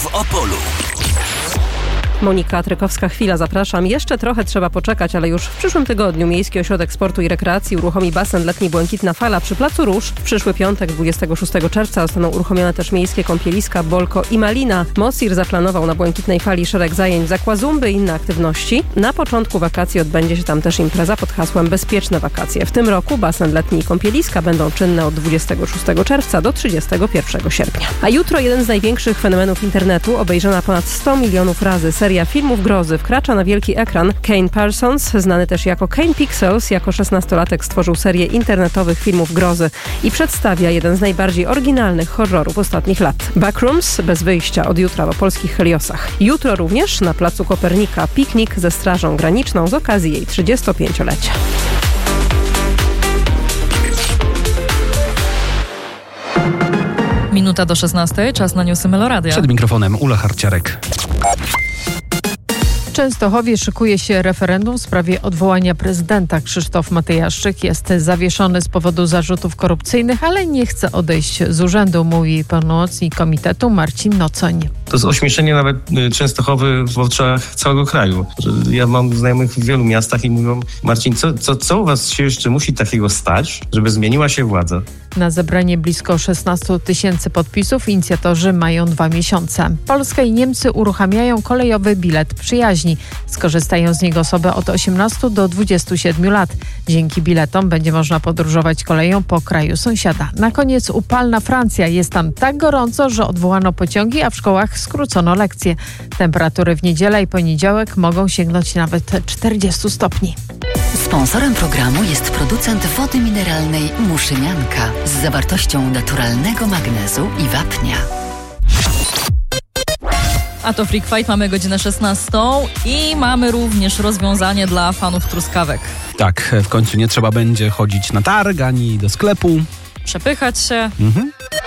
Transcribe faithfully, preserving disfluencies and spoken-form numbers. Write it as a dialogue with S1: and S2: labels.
S1: w Opolu.
S2: Monika Trykowska-Chwila, zapraszam. Jeszcze trochę trzeba poczekać, ale już w przyszłym tygodniu Miejski Ośrodek Sportu i Rekreacji uruchomi basen letni Błękitna Fala przy Placu Róż. W przyszły piątek, dwudziestego szóstego czerwca, zostaną uruchomione też miejskie kąpieliska Bolko i Malina. Mosir zaplanował na Błękitnej Fali szereg zajęć z aquazumby i inne aktywności. Na początku wakacji odbędzie się tam też impreza pod hasłem Bezpieczne wakacje. W tym roku basen letni i kąpieliska będą czynne od dwudziestego szóstego czerwca do trzydziestego pierwszego sierpnia. A jutro jeden z największych fenomenów internetu, obejrzana ponad sto milionów razy seria filmów grozy wkracza na wielki ekran. Kane Parsons, znany też jako Kane Pixels, jako szesnastolatek stworzył serię internetowych filmów grozy i przedstawia jeden z najbardziej oryginalnych horrorów ostatnich lat. Backrooms, bez wyjścia, od jutra w polskich Heliosach. Jutro również na Placu Kopernika piknik ze Strażą Graniczną z okazji jej trzydziestopięciolecia.
S3: Minuta do szesnastej, czas na newsy Meloradia.
S4: Przed mikrofonem Ula Harciarek.
S5: W Częstochowie szykuje się referendum w sprawie odwołania prezydenta. Krzysztof Matyjaszczyk jest zawieszony z powodu zarzutów korupcyjnych, ale nie chce odejść z urzędu, mówi pełnomocnik komitetu Marcin Nocoń.
S6: To jest ośmieszenie nawet Częstochowy w oczach całego kraju. Ja mam znajomych w wielu miastach i mówią: Marcin, co, co, co u was się jeszcze musi takiego stać, żeby zmieniła się władza?
S5: Na zebranie blisko szesnaście tysięcy podpisów inicjatorzy mają dwa miesiące. Polska i Niemcy uruchamiają kolejowy bilet przyjaźni. Skorzystają z niego osoby od osiemnastu do dwudziestu siedmiu lat. Dzięki biletom będzie można podróżować koleją po kraju sąsiada. Na koniec upalna Francja. Jest tam tak gorąco, że odwołano pociągi, a w szkołach skrócono lekcje. Temperatury w niedzielę i poniedziałek mogą sięgnąć nawet czterdziestu stopni.
S1: Sponsorem programu jest producent wody mineralnej Muszynianka z zawartością naturalnego magnezu i wapnia.
S3: A to Freak Fight, mamy godzinę szesnastą i mamy również rozwiązanie dla fanów truskawek.
S4: Tak, w końcu nie trzeba będzie chodzić na targ ani do sklepu.
S3: Przepychać się.
S4: Mhm.